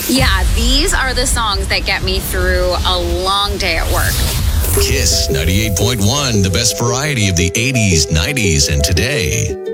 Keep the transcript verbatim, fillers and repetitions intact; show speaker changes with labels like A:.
A: Yeah, these are the songs that get me through a long day at work.
B: Kiss ninety-eight point one, the best variety of the eighties, nineties, and today.